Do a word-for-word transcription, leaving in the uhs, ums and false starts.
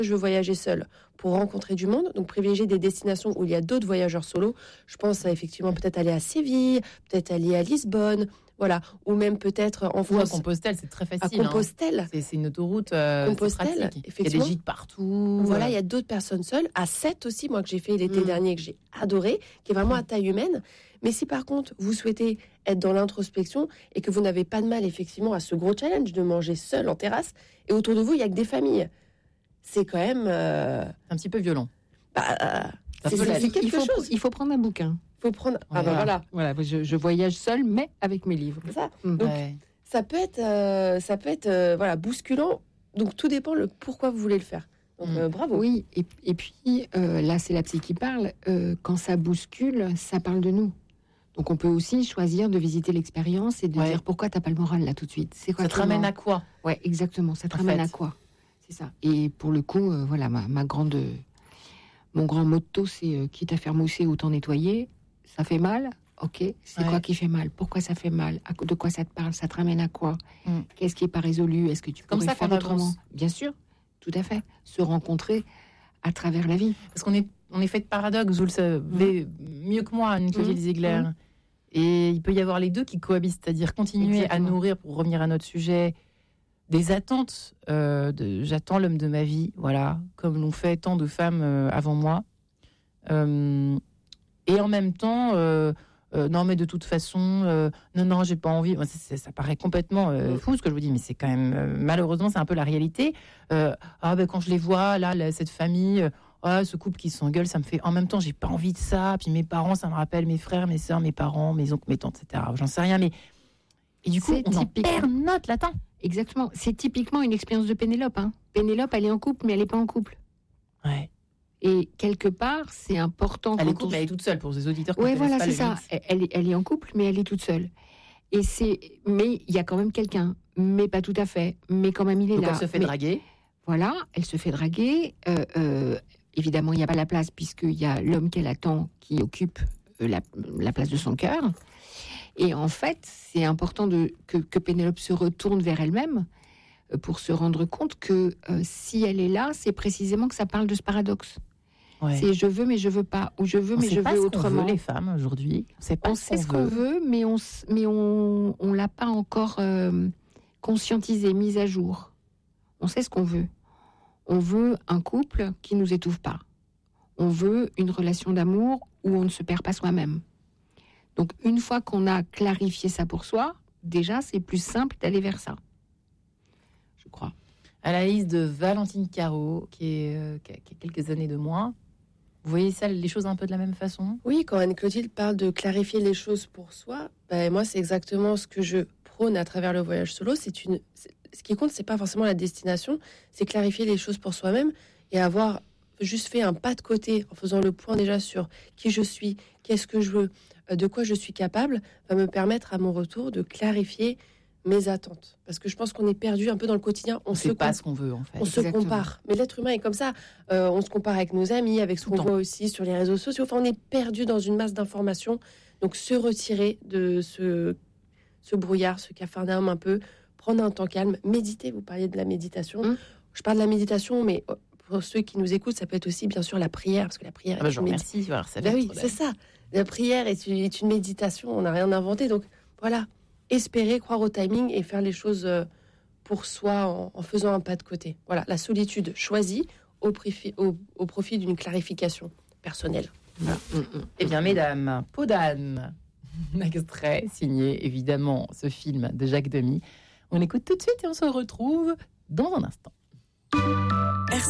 je veux voyager seule pour rencontrer du monde, donc privilégier des destinations où il y a d'autres voyageurs solo. Je pense à effectivement peut-être aller à Séville, peut-être aller à Lisbonne, voilà, ou même peut-être en France. Ou à Compostelle, c'est très facile. À Compostelle, hein. c'est, c'est une autoroute. Euh, Compostelle, effectivement. Il y a des gîtes partout. Voilà, euh. il y a d'autres personnes seules. À Sète aussi, moi que j'ai fait l'été mmh. dernier, que j'ai adoré, qui est vraiment à taille humaine. Mais si par contre vous souhaitez être dans l'introspection et que vous n'avez pas de mal effectivement à ce gros challenge de manger seul en terrasse et autour de vous il y a que des familles, c'est quand même euh... un petit peu violent. Bah, euh, c'est, c'est, c'est quelque il faut, chose. Il faut prendre un bouquin. Il faut prendre. Voilà. Ah ben voilà. Voilà. Je, je voyage seule, mais avec mes livres. C'est ça. Mmh. Donc ouais. ça peut être, euh, ça peut être, euh, voilà, bousculant. Donc tout dépend le pourquoi vous voulez le faire. Donc mmh. euh, bravo. Oui. Et, et puis euh, là, c'est la psy qui parle. Euh, quand ça bouscule, ça parle de nous. Donc on peut aussi choisir de visiter l'expérience et de ouais. dire pourquoi t'as pas le moral là tout de suite. C'est quoi, ça te ramène à quoi? Ouais, exactement. Ça te en ramène fait. à quoi? C'est ça. Et pour le coup, euh, voilà, ma, ma grande, mon grand motto, c'est euh, quitte à faire mousser, autant nettoyer. Ça fait mal, ok. C'est ouais. quoi qui fait mal? Pourquoi ça fait mal? De quoi ça te parle? Ça te ramène à quoi? mm. Qu'est-ce qui est pas résolu? Est-ce que tu peux faire qu'on autrement? Avance. Bien sûr, tout à fait. Se rencontrer à travers la vie. Parce qu'on est on est fait de paradoxes, vous le savez mmh. mieux que moi, Anne-Claudine mmh. Ziegler. Mmh. Et il peut y avoir les deux qui cohabitent, c'est-à-dire continuer Exactement. à nourrir, pour revenir à notre sujet, des attentes. Euh, de, j'attends l'homme de ma vie, voilà, comme l'ont fait tant de femmes euh, avant moi. Euh, et en même temps, euh, euh, non mais de toute façon, euh, non, non, j'ai pas envie. Ça, ça, ça paraît complètement euh, fou ce que je vous dis, mais c'est quand même, euh, malheureusement, c'est un peu la réalité. Euh, ah ben quand je les vois, là, là cette famille... Ah, ce couple qui s'engueule, ça me fait... En même temps, j'ai pas envie de ça. Puis mes parents, ça me rappelle mes frères, mes sœurs, mes parents, mes oncles, mes tantes, et cetera. J'en sais rien, mais... Et du coup, c'est on typique... en perd notre latin. Exactement. C'est typiquement une expérience de Pénélope. Hein. Pénélope, elle est en couple, mais elle est pas en couple. Ouais. Et quelque part, c'est important... Elle est, couple, on... elle est toute seule, pour ses auditeurs qui ouais, ne connaissent voilà, pas c'est ça. Elle, elle est en couple, mais elle est toute seule. Et c'est... Mais il y a quand même quelqu'un. Mais pas tout à fait. Mais quand même, il est Donc là. elle se fait mais... draguer. Voilà, elle se fait draguer. Euh... euh... Évidemment, il n'y a pas la place puisqu'il y a l'homme qu'elle attend qui occupe la, la place de son cœur. Et en fait, c'est important de, que, que Pénélope se retourne vers elle-même pour se rendre compte que euh, si elle est là, c'est précisément que ça parle de ce paradoxe. Ouais. C'est je veux mais je veux pas, ou je veux on mais je veux ce autrement. On veut les femmes aujourd'hui. On sait, pas on ce sait qu'on ce qu'on veut. veut, mais on mais on on l'a pas encore euh, conscientisé, mis à jour. On sait ce qu'on veut. On veut un couple qui nous étouffe pas. On veut une relation d'amour où on ne se perd pas soi-même. Donc, une fois qu'on a clarifié ça pour soi, déjà, c'est plus simple d'aller vers ça. Je crois. À la liste de Valentine Caro, qui, est, euh, qui, a, qui a quelques années de moins, vous voyez ça, les choses un peu de la même façon? Oui, quand Anne-Clotilde parle de clarifier les choses pour soi, ben moi, c'est exactement ce que je prône à travers le voyage solo. C'est une... C'est... Ce qui compte, c'est pas forcément la destination, c'est clarifier les choses pour soi-même et avoir juste fait un pas de côté en faisant le point déjà sur qui je suis, qu'est-ce que je veux, de quoi je suis capable, va me permettre à mon retour de clarifier mes attentes. Parce que je pense qu'on est perdu un peu dans le quotidien. On, on se sait pas comp- ce qu'on veut en fait. On Exactement. se compare. Mais l'être humain est comme ça. Euh, on se compare avec nos amis, avec ce Tout qu'on voit aussi sur les réseaux sociaux. Enfin, on est perdu dans une masse d'informations. Donc, se retirer de ce, ce brouillard, ce capharnaüm un peu, prendre un temps calme, méditer. Vous parliez de la méditation. Mmh. Je parle de la méditation, mais pour ceux qui nous écoutent, ça peut être aussi bien sûr la prière, parce que la prière. Ah bah, je vous remercie. Voilà, ça ben oui, c'est ça. La prière est une, est une méditation. On n'a rien inventé, donc voilà. Espérer, croire au timing et faire les choses pour soi en, en faisant un pas de côté. Voilà, la solitude choisie au, préfi, au, au profit d'une clarification personnelle. Voilà. Mmh, mmh. Eh bien, mesdames, Peau d'âne, un extrait signé évidemment ce film de Jacques Demy. On écoute tout de suite et on se retrouve dans un instant.